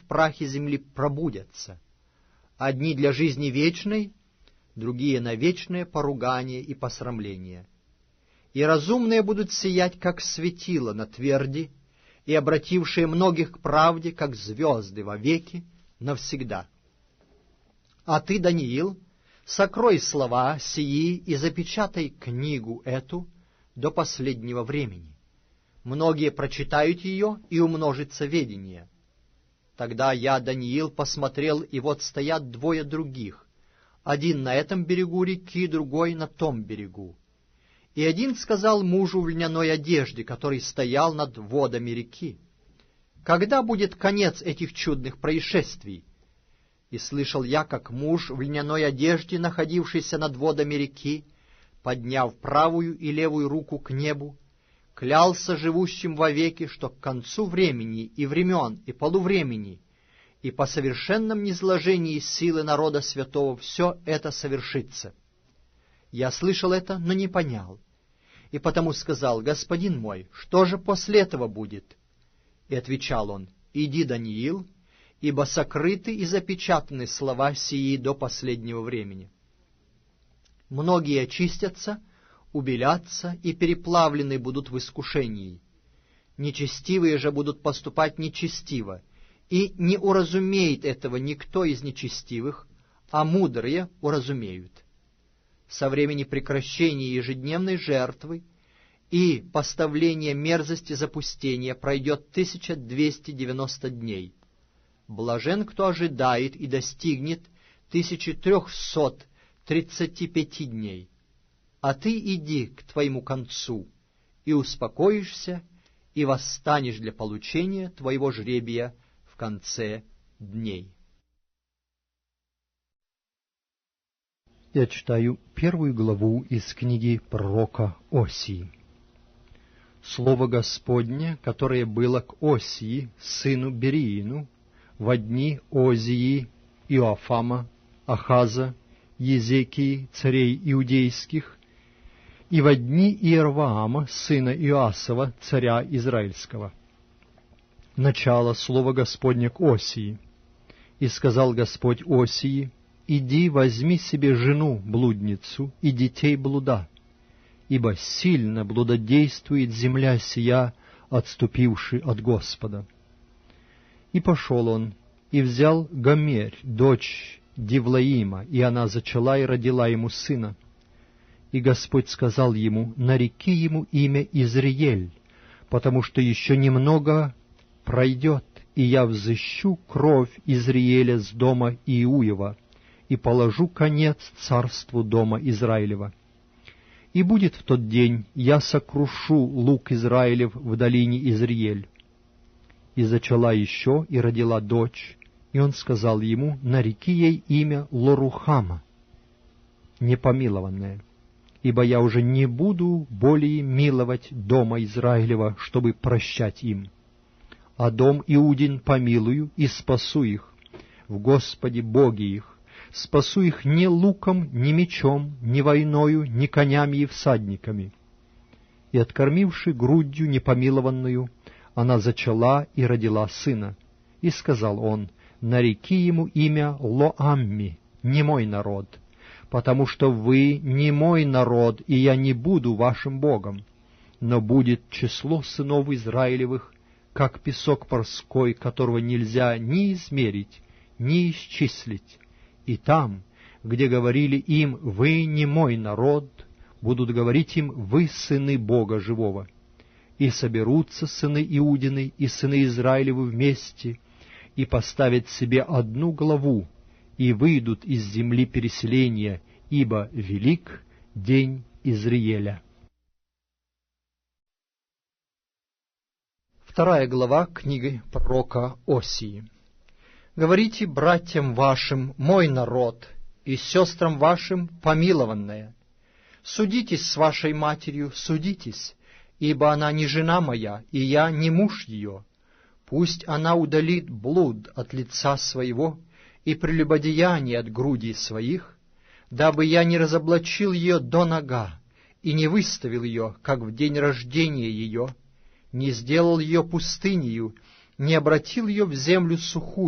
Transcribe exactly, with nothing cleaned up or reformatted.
прахе земли пробудятся, одни для жизни вечной, другие на вечное поругание и посрамление. И разумные будут сиять, как светило на тверди, и обратившие многих к правде, как звезды вовеки, навсегда. А ты, Даниил, сокрой слова сии и запечатай книгу эту до последнего времени. Многие прочитают ее, и умножится ведение. Тогда я, Даниил, посмотрел, и вот стоят двое других, один на этом берегу реки, другой на том берегу. И один сказал мужу в льняной одежде, который стоял над водами реки: «Когда будет конец этих чудных происшествий?» И слышал я, как муж в льняной одежде, находившийся над водами реки, подняв правую и левую руку к небу, клялся живущим вовеки, что к концу времени и времен и полувремени и по совершенном низложении силы народа святого все это совершится. Я слышал это, но не понял, и потому сказал: «Господин мой, что же после этого будет?» И отвечал он: «Иди, Даниил, ибо сокрыты и запечатаны слова сии до последнего времени. Многие очистятся, убелятся и переплавлены будут в искушении. Нечестивые же будут поступать нечестиво, и не уразумеет этого никто из нечестивых, а мудрые уразумеют. Со времени прекращения ежедневной жертвы и поставления мерзости запустения пройдет тысяча двести девяносто дней. Блажен, кто ожидает и достигнет тысячи трехсот тридцати пяти дней. А ты иди к твоему концу, и успокоишься, и восстанешь для получения твоего жребия в конце дней». Я читаю первую главу из книги пророка Осии. Слово Господне, которое было к Осии, сыну Бериину, во дни Озии, Иоафама, Ахаза, Езекии, царей иудейских, и во дни Иерваама, сына Иоасова, царя израильского. Начало слова Господня к Осии. «И сказал Господь Осии: иди, возьми себе жену, блудницу, и детей блуда, ибо сильно блудодействует земля сия, отступивши от Господа». И пошел он, и взял Гомерь, дочь Дивлаима, и она зачала и родила ему сына. И Господь сказал ему: нареки ему имя Изриель, потому что еще немного пройдет, и я взыщу кровь Изриеля с дома Иуева, и положу конец царству дома Израилева. И будет в тот день, я сокрушу лук Израилев в долине Изриель. И зачала еще, и родила дочь, и он сказал ему: нареки ей имя Лорухама, непомилованная, ибо я уже не буду более миловать дома Израилева, чтобы прощать им. А дом Иудин помилую и спасу их в Господе Боге их, спасу их ни луком, ни мечом, ни войною, ни конями и всадниками». И, откормивши грудью непомилованную, она зачала и родила сына. И сказал он: нареки ему имя Лоамми, не мой народ, потому что вы не мой народ, и я не буду вашим Богом. Но будет число сынов Израилевых, как песок морской, которого нельзя ни измерить, ни исчислить. И там, где говорили им: вы не мой народ, будут говорить им: вы сыны Бога живого. И соберутся сыны Иудины и сыны Израилевы вместе, и поставят себе одну главу, и выйдут из земли переселения, ибо велик день Изриеля. Вторая глава книги пророка Осии. «Говорите братьям вашим: мой народ, и сестрам вашим: помилованная. Судитесь с вашей матерью, судитесь, ибо она не жена моя, и я не муж ее. Пусть она удалит блуд от лица своего и прелюбодеяние от грудей своих, дабы я не разоблачил ее до нога и не выставил ее, как в день рождения ее, не сделал ее пустынею, не обратил ее в землю сухую,